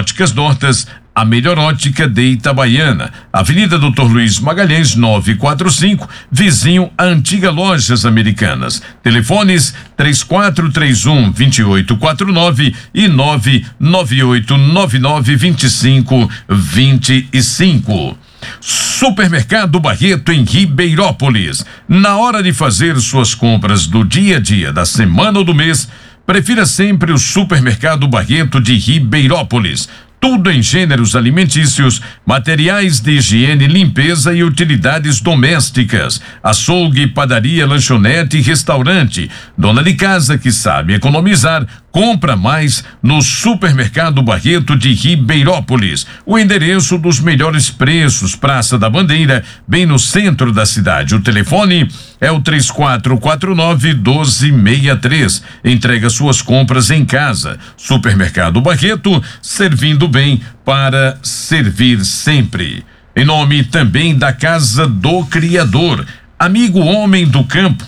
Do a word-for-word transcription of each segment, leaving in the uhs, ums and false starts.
Óticas Nortas, a melhor ótica de Itabaiana, Avenida doutor Luiz Magalhães, novecentos e quarenta e cinco, vizinho à antiga Lojas Americanas. Telefones três quatro três um, dois oito quatro nove e nove nove oito nove nove dois cinco dois cinco. Supermercado Barreto em Ribeirópolis. Na hora de fazer suas compras do dia a dia, da semana ou do mês, prefira sempre o Supermercado Barreto de Ribeirópolis. Tudo em gêneros alimentícios, materiais de higiene, limpeza e utilidades domésticas. Açougue, padaria, lanchonete e restaurante. Dona de casa que sabe economizar, compra mais no Supermercado Barreto de Ribeirópolis. O endereço dos melhores preços, Praça da Bandeira, bem no centro da cidade. O telefone é o três quatro quatro nove, um dois seis três. Entrega suas compras em casa. Supermercado Barreto, servindo bem para servir sempre. Em nome também da Casa do Criador, amigo homem do campo.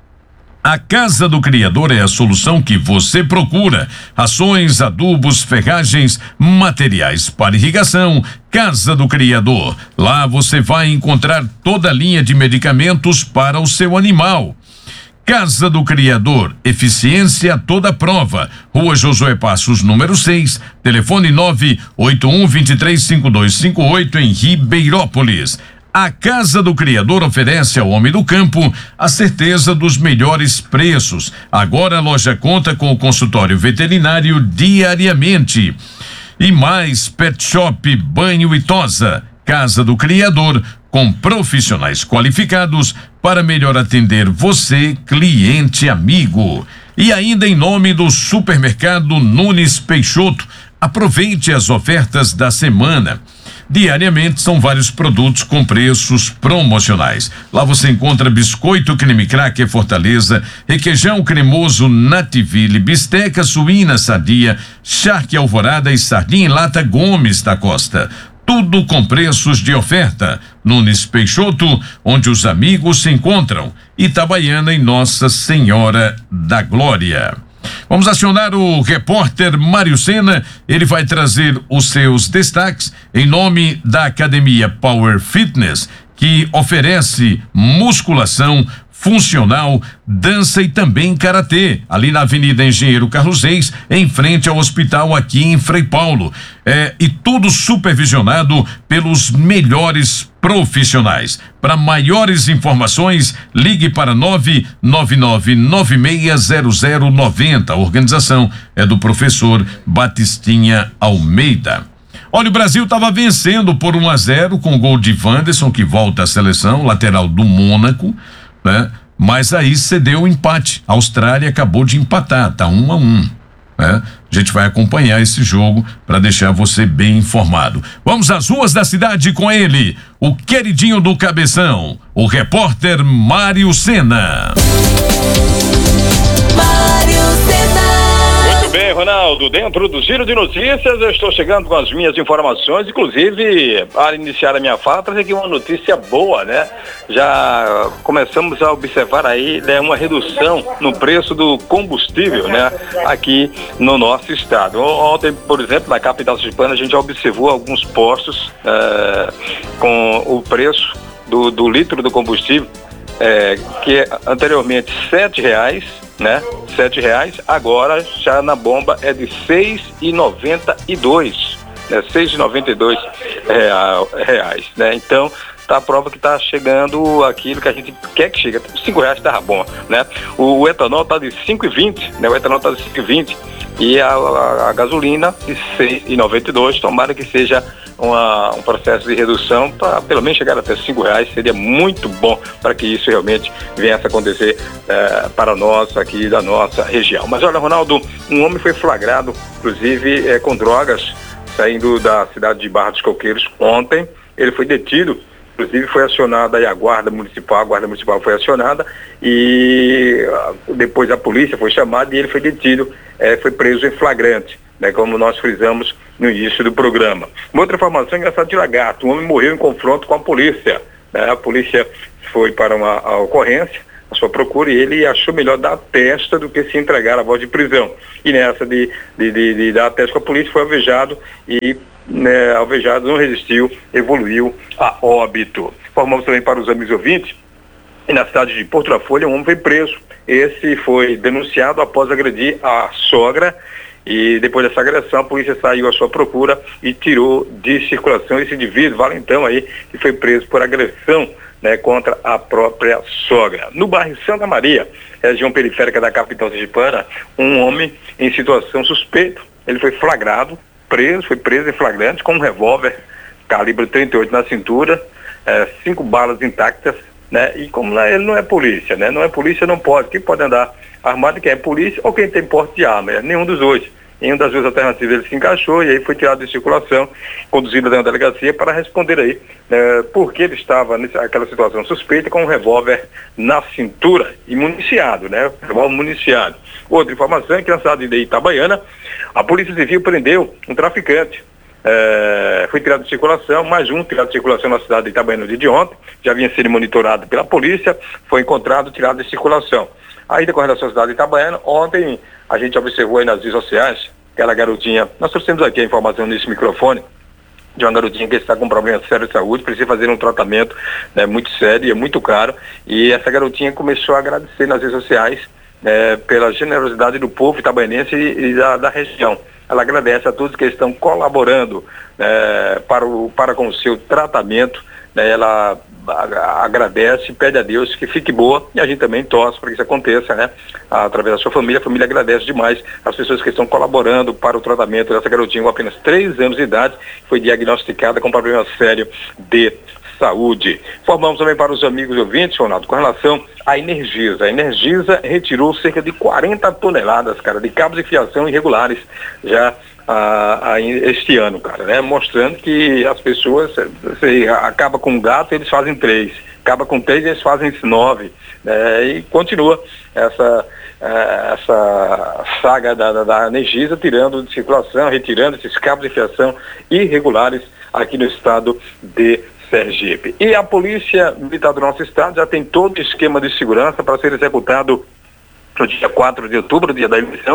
A Casa do Criador é a solução que você procura. Rações, adubos, ferragens, materiais para irrigação. Casa do Criador. Lá você vai encontrar toda a linha de medicamentos para o seu animal. Casa do Criador, eficiência a toda prova. Rua Josué Passos, número seis, telefone nove oito um, dois três cinco dois cinco oito em Ribeirópolis. A Casa do Criador oferece ao homem do campo a certeza dos melhores preços. Agora a loja conta com o consultório veterinário diariamente. E mais Pet Shop, banho e tosa. Casa do Criador, com profissionais qualificados para melhor atender você, cliente amigo. E ainda em nome do Supermercado Nunes Peixoto, aproveite as ofertas da semana. Diariamente são vários produtos com preços promocionais. Lá você encontra biscoito creme cracker Fortaleza, requeijão cremoso Nativille, bisteca suína sadia, charque alvorada e sardinha em lata Gomes da Costa. Tudo com preços de oferta. Nunes Peixoto, onde os amigos se encontram. Itabaiana em Nossa Senhora da Glória. Vamos acionar o repórter Mário Sena, ele vai trazer os seus destaques em nome da Academia Power Fitness, que oferece musculação funcional, dança e também karatê, ali na Avenida Engenheiro Carlos Reis, em frente ao hospital aqui em Frei Paulo. É, e tudo supervisionado pelos melhores profissionais. Para maiores informações, ligue para nove nove nove nove seis zero zero nove zero. A organização é do professor Batistinha Almeida. Olha, o Brasil estava vencendo por um a zero com o gol de Wanderson, que volta à seleção, lateral do Mônaco, né? Mas aí cedeu o empate. A Austrália acabou de empatar, tá um a um, né? A gente vai acompanhar esse jogo para deixar você bem informado. Vamos às ruas da cidade com ele, o queridinho do cabeção, o repórter Mário Sena. Mário Sena. Muito bem, Ronaldo, dentro do Giro de Notícias, eu estou chegando com as minhas informações, inclusive, para iniciar a minha fala, trazer aqui uma notícia boa, né? Já começamos a observar aí, né, uma redução no preço do combustível, né, aqui no nosso estado. Ontem, por exemplo, na capital sergipana, a gente já observou alguns postos é, com o preço do, do litro do combustível, é, que anteriormente sete reais, né? Sete reais, agora já na bomba é de seis e noventa e dois, né? Seis e noventa e dois reais, né? Então, tá a prova que tá chegando aquilo que a gente quer que chegue. Cinco reais tá bom, né? O, o etanol tá de cinco e vinte, né? O etanol tá de cinco e vinte e a, a, a gasolina de seis e noventa e dois. Tomara que seja Uma, um processo de redução para pelo menos chegar até cinco reais, seria muito bom para que isso realmente viesse a acontecer eh, para nós aqui da nossa região. Mas olha, Ronaldo, um homem foi flagrado, inclusive eh, com drogas, saindo da cidade de Barra dos Coqueiros ontem. Ele foi detido, inclusive foi acionada aí a guarda municipal, a guarda municipal foi acionada e uh, depois a polícia foi chamada e ele foi detido, eh, foi preso em flagrante, né, como nós frisamos no início do programa. Uma outra informação engraçada de Lagarto, um homem morreu em confronto com a polícia, né? A polícia foi para uma a ocorrência, a sua procura e ele achou melhor dar a testa do que se entregar à voz de prisão. E nessa de, de, de, de dar a testa com a polícia foi alvejado e, né, alvejado não resistiu, evoluiu a óbito. Informamos também para os amigos ouvintes, e na cidade de Porto da Folha um homem foi preso. Esse foi denunciado após agredir a sogra e depois dessa agressão a polícia saiu à sua procura e tirou de circulação esse indivíduo, valentão aí, que foi preso por agressão, né, contra a própria sogra. No bairro Santa Maria, região periférica da capital sergipana, um homem em situação suspeita, ele foi flagrado, preso, foi preso em flagrante com um revólver calibre trinta e oito na cintura, eh, cinco balas intactas, né? E como não é, ele não é polícia, né? Não é polícia, não pode. Quem pode andar armado, quem é polícia ou quem tem porte de arma, é nenhum dos dois. Em uma das duas alternativas ele se encaixou e aí foi tirado de circulação, conduzido até a delegacia para responder aí, né, por que ele estava naquela situação suspeita com um revólver na cintura e municiado, né? Revólver municiado. Outra informação é que na cidade de Itabaiana, a Polícia Civil prendeu um traficante. É, foi tirado de circulação, mais um tirado de circulação na cidade de Itabaiana no dia de ontem, já vinha sendo monitorado pela polícia, foi encontrado, tirado de circulação. Aí decorrendo da cidade de Itabaiana, ontem a gente observou aí nas redes sociais, aquela garotinha, nós trouxemos aqui a informação nesse microfone, de uma garotinha que está com um problema sério de saúde, precisa fazer um tratamento, né, muito sério e é muito caro, e essa garotinha começou a agradecer nas redes sociais, né, pela generosidade do povo itabaianense e, e da, da região. Ela agradece a todos que estão colaborando, né, para, o, para com o seu tratamento, né, ela agradece, pede a Deus que fique boa e a gente também torce para que isso aconteça, né? Através da sua família, a família agradece demais as pessoas que estão colaborando para o tratamento dessa garotinha com apenas três anos de idade, foi diagnosticada com problema sério de saúde. Informamos também para os amigos ouvintes, Ronaldo, com relação à Energisa. A Energisa retirou cerca de quarenta toneladas, cara, de cabos de fiação irregulares já a, a, este ano, cara, né? Mostrando que as pessoas, você acaba com um gato, eles fazem três, acaba com três, eles fazem nove, né? E continua essa, essa saga da, da, da Energisa, tirando de circulação, retirando esses cabos de fiação irregulares aqui no estado de Sergipe. E a Polícia Militar do nosso estado já tem todo o esquema de segurança para ser executado no dia quatro de outubro, dia da eleição.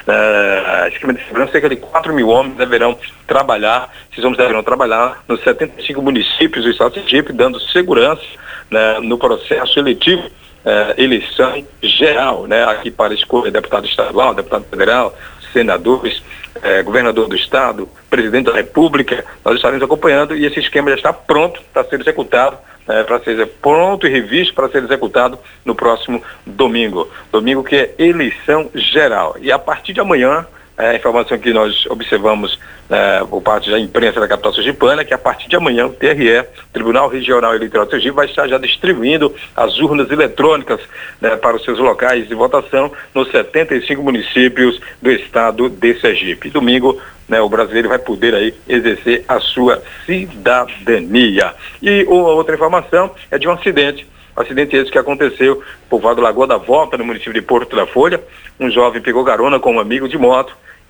Uh, esquema de segurança, cerca de quatro mil homens deverão trabalhar, esses homens deverão trabalhar nos setenta e cinco municípios do estado de Sergipe, dando segurança, né, no processo eletivo, uh, eleição geral, né, aqui para escolha deputado estadual, deputado federal, senadores, eh, governador do estado, presidente da república. Nós estaremos acompanhando e esse esquema já está pronto para ser executado, eh, para ser pronto e revisto para ser executado no próximo domingo. Domingo que é eleição geral. E a partir de amanhã, é, a informação que nós observamos é, por parte da imprensa da capital sergipana é que a partir de amanhã o T R E, Tribunal Regional Eleitoral de Sergipe, vai estar já distribuindo as urnas eletrônicas, né, para os seus locais de votação nos setenta e cinco municípios do estado de Sergipe. Domingo, né, o brasileiro vai poder aí exercer a sua cidadania. E outra informação é de um acidente. Acidente esse que aconteceu por povoado Lagoa da Volta, no município de Porto da Folha. Um jovem pegou carona com um amigo de moto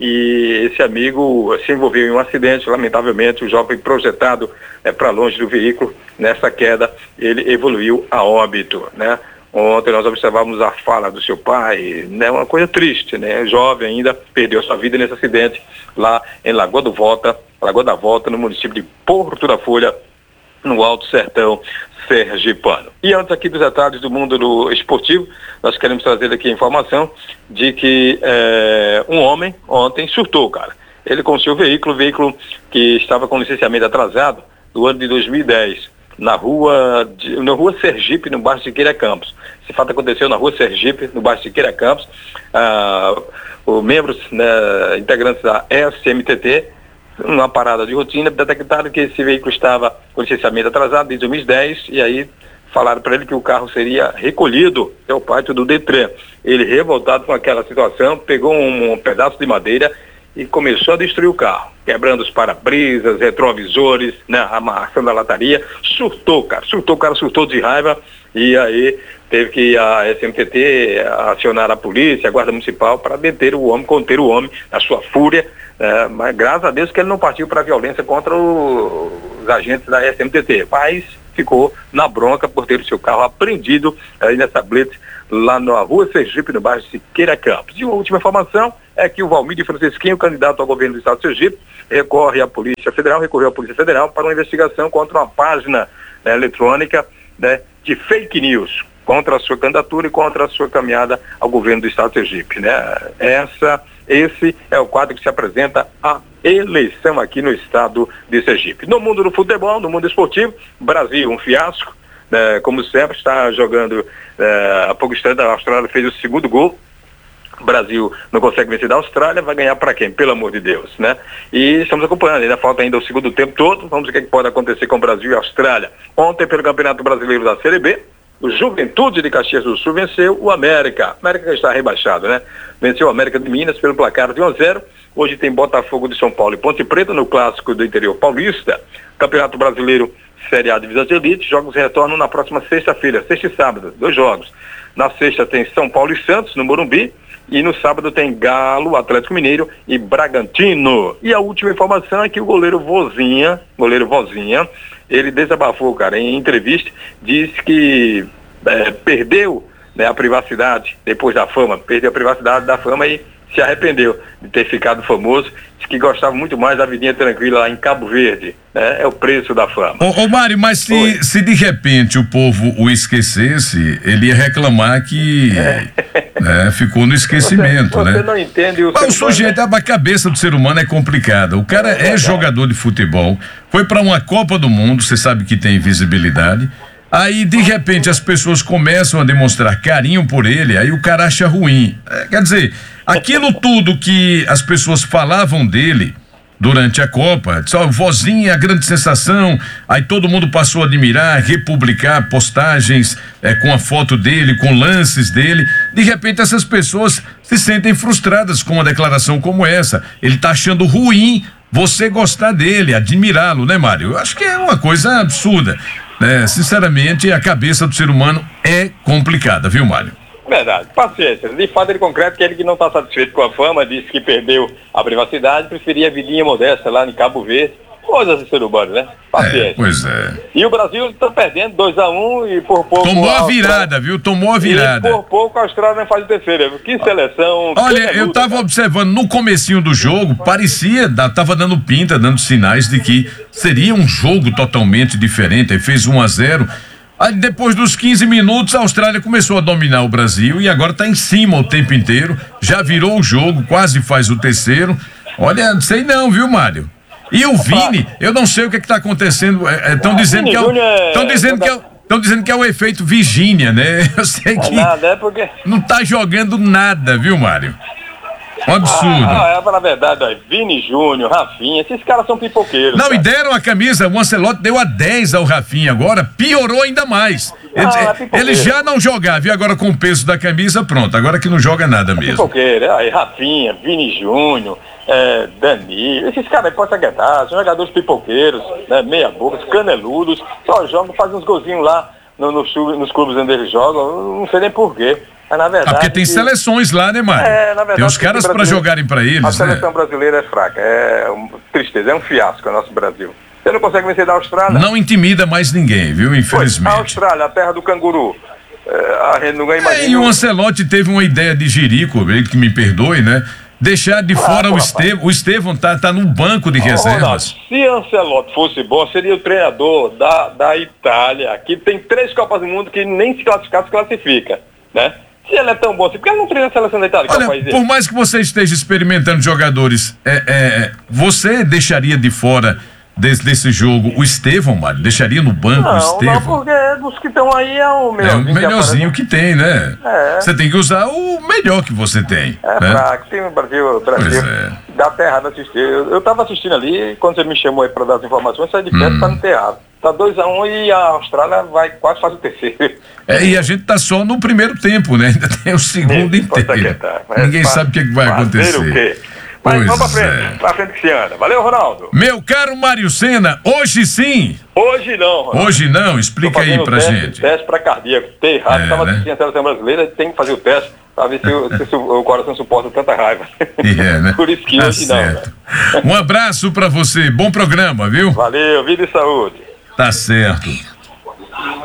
e esse amigo se envolveu em um acidente. Lamentavelmente, o jovem projetado, né, para longe do veículo, nessa queda, ele evoluiu a óbito, né? Ontem nós observávamos a fala do seu pai, né? Uma coisa triste, né? Jovem ainda perdeu sua vida nesse acidente lá em Lagoa do Volta, Lagoa da Volta, no município de Porto da Folha, no Alto Sertão sergipano. E antes aqui dos detalhes do mundo do esportivo, nós queremos trazer aqui a informação de que é, um homem ontem surtou, cara. Ele com o seu veículo, veículo que estava com licenciamento atrasado do ano de dois mil e dez, na rua, de, na rua Sergipe, no bairro Siqueira Campos. Esse fato aconteceu na rua Sergipe, no bairro Siqueira Campos. Ah, os membros, né, integrantes da S M T T, numa parada de rotina, detectaram que esse veículo estava com licenciamento atrasado desde dois mil e dez e aí falaram para ele que o carro seria recolhido pelo pátio do Detran. Ele, revoltado com aquela situação, pegou um, um pedaço de madeira e começou a destruir o carro, quebrando os para-brisas, retrovisores, né, amassando a lataria. Surtou, cara, surtou, o cara surtou de raiva e aí teve que a S M T T acionar a polícia, a guarda municipal para deter o homem, conter o homem na sua fúria. É, mas graças a Deus que ele não partiu para a violência contra o, os agentes da S M T T, mas ficou na bronca por ter o seu carro apreendido aí nessa blitz lá na rua Sergipe, no bairro Siqueira Campos. E a última informação é que o Valmir Francisquinho, candidato ao governo do estado de Sergipe, recorre à Polícia Federal, recorreu à Polícia Federal para uma investigação contra uma página, né, eletrônica, né, de fake news contra a sua candidatura e contra a sua caminhada ao governo do estado de Sergipe, né? Essa, esse é o quadro que se apresenta a eleição aqui no estado de Sergipe. No mundo do futebol, no mundo esportivo, Brasil, um fiasco, né? Como sempre, está jogando, é, há pouco instante a Austrália fez o segundo gol. O Brasil não consegue vencer da Austrália, vai ganhar para quem? Pelo amor de Deus, né? E estamos acompanhando, ainda falta ainda o segundo tempo todo, vamos ver o que pode acontecer com o Brasil e a Austrália. Ontem, pelo Campeonato Brasileiro da Série B, o Juventude de Caxias do Sul venceu o América. O América está rebaixado, né? Venceu o América de Minas pelo placar de um a zero. Hoje tem Botafogo de São Paulo e Ponte Preta no clássico do interior paulista. Campeonato Brasileiro Série A Divisão de Elite. Jogos retornam na próxima sexta-feira, sexta e sábado, dois jogos. Na sexta tem São Paulo e Santos, no Morumbi. E no sábado tem Galo, Atlético Mineiro e Bragantino. E a última informação é que o goleiro Vozinha, goleiro Vozinha, ele desabafou, cara, em entrevista, disse que é, perdeu, né, a privacidade depois da fama, perdeu a privacidade da fama e se arrependeu de ter ficado famoso, disse que gostava muito mais da vidinha tranquila lá em Cabo Verde, né? É o preço da fama. Ô, ô Mário, mas se, se de repente o povo o esquecesse, ele ia reclamar que é. né, ficou no esquecimento, você, né? Você não entende o... Mas o sujeito, né? A cabeça do ser humano é complicada. O cara é, é jogador de futebol, foi para uma Copa do Mundo, você sabe que tem visibilidade. Aí, de repente, as pessoas começam a demonstrar carinho por ele, aí o cara acha ruim. É, quer dizer, aquilo tudo que as pessoas falavam dele durante a Copa, só Vozinha, a grande sensação, aí todo mundo passou a admirar, republicar postagens é, com a foto dele, com lances dele. De repente, essas pessoas se sentem frustradas com uma declaração como essa. Ele tá achando ruim você gostar dele, admirá-lo, né, Mário? Eu acho que é uma coisa absurda. É, sinceramente, a cabeça do ser humano é complicada, viu, Mário? Verdade, paciência. De fato, ele concreto que ele que não está satisfeito com a fama, disse que perdeu a privacidade, preferia a vidinha modesta lá em Cabo Verde. Coisas de ser humano, né? Paciência. É, pois é. E o Brasil está perdendo dois a um e por pouco... Tomou a virada, viu? Tomou a virada. E por pouco a Austrália não faz o terceiro. Que seleção... Olha, eu tava observando no comecinho do jogo, parecia, tava dando pinta, dando sinais de que seria um jogo totalmente diferente. Aí fez um a zero. Aí depois dos quinze minutos, a Austrália começou a dominar o Brasil e agora tá em cima o tempo inteiro. Já virou o jogo, quase faz o terceiro. Olha, não sei não, viu, Mário? E o Vini, eu não sei o que está acontecendo. Estão é, dizendo que é o, estão dizendo que é, estão dizendo que é o efeito Virgínia, né? Eu sei que nada, é porque... não está jogando nada, viu, Mário? Um absurdo. Ah, é, na verdade, ó, Vini Júnior, Rafinha, esses caras são pipoqueiros. Não, cara. E deram a camisa, o Ancelotti deu a dez ao Rafinha agora, piorou ainda mais. Ele, ah, ele já não jogava, e agora com o peso da camisa, pronto, agora que não joga nada mesmo. Pipoqueiro, aí Rafinha, Vini Júnior, é, Danilo, esses caras aí podem se aguentar, são jogadores pipoqueiros, né, meia boca, caneludos, só jogam, fazem uns golzinhos lá no, no, nos clubes onde eles jogam, não sei nem porquê. Mas, na verdade, ah, porque tem que... seleções lá, né, Mário? É, na verdade, tem os caras para jogarem para eles, a seleção né? brasileira é fraca, é uma tristeza, é um fiasco o nosso Brasil. Você não consegue vencer da Austrália? Não intimida mais ninguém, viu? Infelizmente. Pois, a Austrália, a terra do canguru. É, a gente não ganha mais. É, e o Ancelotti teve uma ideia de jirico, ele que me perdoe, né? Deixar de ah, fora pô, o Estevão. O Estevão tá, tá no banco de oh, reservas. Ronaldo, se Ancelotti fosse bom, seria o treinador da, da Itália, que tem três Copas do Mundo que nem se classificar, se classifica, né? Se ele é tão bom assim, por que ele não treina a seleção da Itália? Olha, por mais que você esteja experimentando jogadores, é, é, você deixaria de fora desse, desse jogo o Estevão, Mário? Deixaria no banco não, o Estevão? Não, porque dos que estão aí é o melhorzinho. É o melhorzinho que, que tem, né? É. Você tem que usar o melhor que você tem. É né? fraco, tem o Brasil, o Brasil é. Dá até errado assistir. Eu, eu tava assistindo ali, quando você me chamou aí para dar as informações, saí de perto hum. para não ter errado. Tá dois a um e a Austrália vai quase fazer o terceiro. É, e a gente tá só no primeiro tempo, né? Ainda tem o segundo Isso, inteiro. Tá. Ninguém faz, sabe o que, que vai acontecer. O quê? Mas pois vamos pra frente, é. pra frente que se anda. Valeu, Ronaldo. Meu caro Mário Sena, hoje sim. Hoje não, Ronaldo. Hoje não, explica aí pra teste, gente. Teste pra cardíaco. Tem errado, é, tava né? assistindo a seleção brasileira, tem que fazer o teste pra ver se o, se o coração suporta tanta raiva. É, né? Por isso que tá hoje certo. não. Né? Um abraço pra você, bom programa, viu? Valeu, vida e saúde. Tá certo.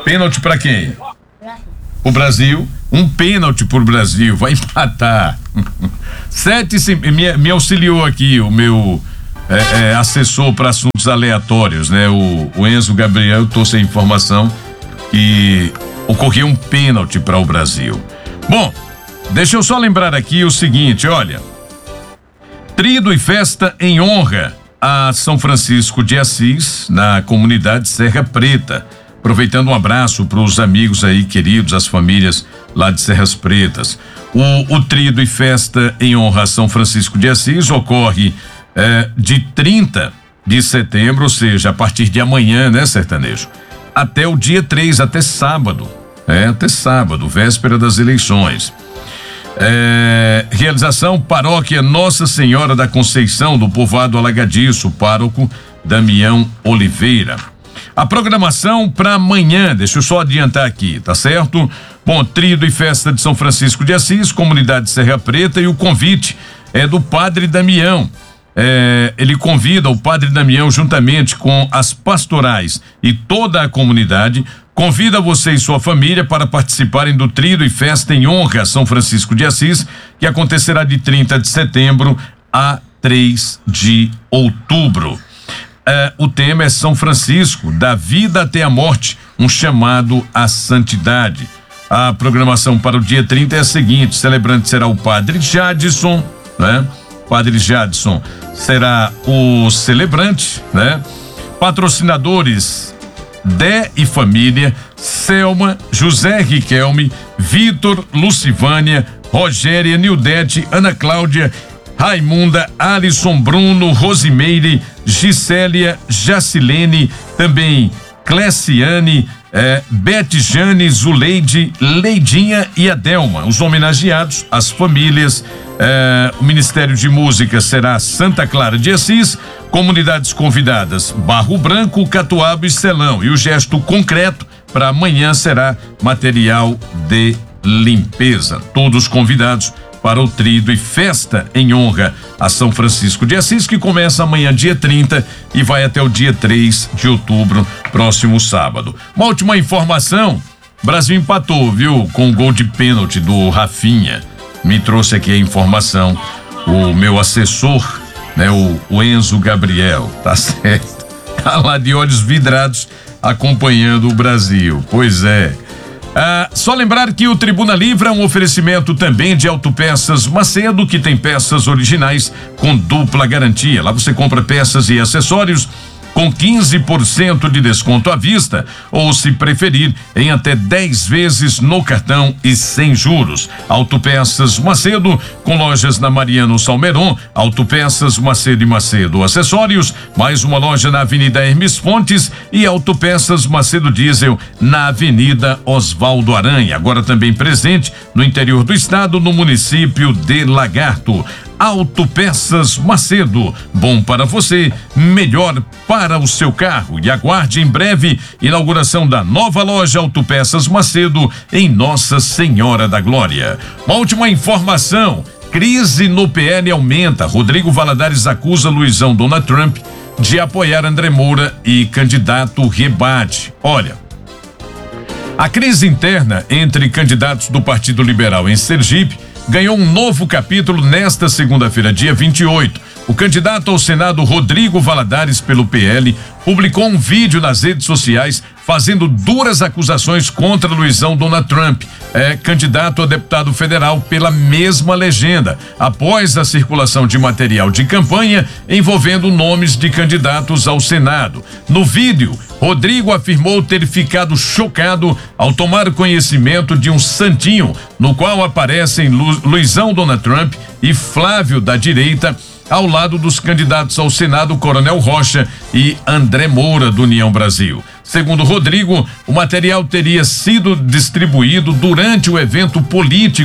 Pênalti para quem? O Brasil. Um pênalti pro Brasil, vai empatar. Sete, me, me auxiliou aqui o meu é, é, assessor para assuntos aleatórios, né? O, o Enzo Gabriel trouxe a informação que ocorreu um pênalti para o Brasil. Bom, deixa eu só lembrar aqui o seguinte, olha, trido e festa em honra a São Francisco de Assis, na comunidade Serra Preta. Aproveitando um abraço para os amigos aí queridos, as famílias lá de Serras Pretas. O, o trido e festa em honra a São Francisco de Assis ocorre eh, de trinta de setembro, ou seja, a partir de amanhã, né, sertanejo? Até o dia três, até sábado. É, até sábado, véspera das eleições. É, realização Paróquia Nossa Senhora da Conceição do Povoado Alagadiço, pároco Damião Oliveira. A programação para amanhã, deixa eu só adiantar aqui, tá certo? Bom, trido e festa de São Francisco de Assis, comunidade Serra Preta, e o convite é do Padre Damião. É, ele convida o Padre Damião, juntamente com as pastorais e toda a comunidade, convida você e sua família para participarem do trido e festa em honra a São Francisco de Assis, que acontecerá de trinta de setembro a três de outubro. É, o tema é São Francisco, da vida até a morte, um chamado à santidade. A programação para o dia trinta é a seguinte: celebrante será o Padre Jadson, né? Padre Jadson será o celebrante, né? Patrocinadores Dé e Família, Selma, José Riquelme, Vitor, Lucivânia, Rogéria, Nildete, Ana Cláudia, Raimunda, Alisson, Bruno, Rosimeire, Gisélia, Jacilene, também Cleciane, eh, Betjane, Zuleide, Leidinha e Adelma. Os homenageados, as famílias, eh, o Ministério de Música será Santa Clara de Assis, comunidades convidadas Barro Branco, Catuaba e Celão. E o gesto concreto para amanhã será material de limpeza. Todos convidados para o trido e festa em honra a São Francisco de Assis, que começa amanhã, dia trinta, e vai até o dia três de outubro, próximo sábado. Uma última informação: Brasil empatou, viu, com o gol de pênalti do Rafinha. Me trouxe aqui a informação o meu assessor, né, o, o Enzo Gabriel, tá certo? Tá lá de olhos vidrados acompanhando o Brasil. Pois é. Ah, só lembrar que o Tribuna Livre é um oferecimento também de Autopeças Macedo, que tem peças originais com dupla garantia. Lá você compra peças e acessórios com quinze por cento de desconto à vista, ou, se preferir, em até dez vezes no cartão e sem juros. Autopeças Macedo, com lojas na Mariano Salmeron, Autopeças Macedo e Macedo Acessórios, mais uma loja na Avenida Hermes Fontes, e Autopeças Macedo Diesel na Avenida Osvaldo Aranha, agora também presente no interior do estado, no município de Lagarto. Autopeças Macedo, bom para você, melhor para o seu carro. E aguarde em breve inauguração da nova loja Autopeças Macedo em Nossa Senhora da Glória. Uma última informação: crise no P L aumenta. Rodrigo Valadares acusa Luizão Donald Trump de apoiar André Moura e candidato rebate. Olha, a crise interna entre candidatos do Partido Liberal em Sergipe ganhou um novo capítulo nesta segunda-feira, dia vinte e oito. O candidato ao Senado, Rodrigo Valadares, pelo P L, publicou um vídeo nas redes sociais fazendo duras acusações contra Luizão Donald Trump, é, candidato a deputado federal pela mesma legenda, após a circulação de material de campanha envolvendo nomes de candidatos ao Senado. No vídeo, Rodrigo afirmou ter ficado chocado ao tomar conhecimento de um santinho no qual aparecem Lu, Luizão Donald Trump e Flávio da direita, ao lado dos candidatos ao Senado, Coronel Rocha e André Moura, do União Brasil. Segundo Rodrigo, o material teria sido distribuído durante o evento político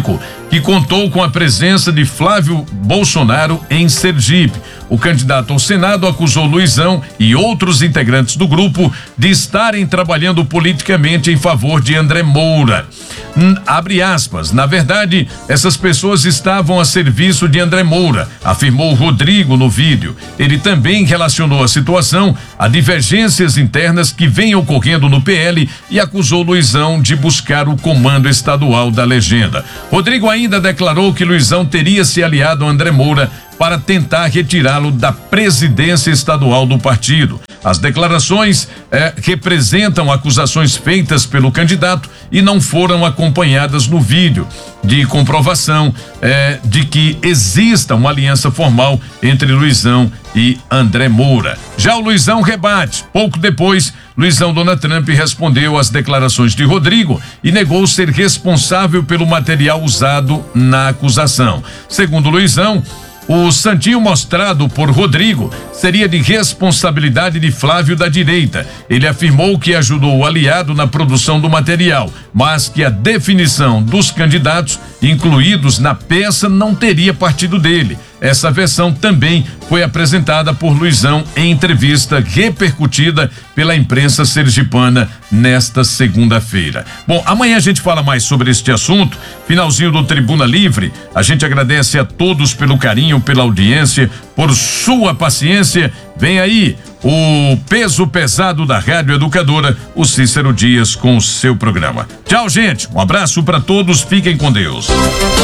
que contou com a presença de Flávio Bolsonaro em Sergipe. O candidato ao Senado acusou Luizão e outros integrantes do grupo de estarem trabalhando politicamente em favor de André Moura. Hum, abre aspas, na verdade, essas pessoas estavam a serviço de André Moura, afirmou Rodrigo no vídeo. Ele também relacionou a situação a divergências internas que vêm ocorrendo no P L e acusou Luizão de buscar o comando estadual da legenda. Rodrigo ainda declarou que Luizão teria se aliado a André Moura para tentar retirá-lo da presidência estadual do partido. As declarações eh, representam acusações feitas pelo candidato e não foram acompanhadas no vídeo de comprovação eh, de que exista uma aliança formal entre Luizão e André Moura. Já o Luizão rebate. Pouco depois, Luizão Donald Trump respondeu às declarações de Rodrigo e negou ser responsável pelo material usado na acusação. Segundo Luizão, o santinho mostrado por Rodrigo seria de responsabilidade de Flávio da direita. Ele afirmou que ajudou o aliado na produção do material, mas que a definição dos candidatos incluídos na peça não teria partido dele. Essa versão também foi apresentada por Luizão em entrevista repercutida pela imprensa sergipana nesta segunda-feira. Bom, amanhã a gente fala mais sobre este assunto. Finalzinho do Tribuna Livre. A gente agradece a todos pelo carinho, pela audiência, por sua paciência. Vem aí o peso pesado da Rádio Educadora, o Cícero Dias com o seu programa. Tchau, gente. Um abraço para todos. Fiquem com Deus.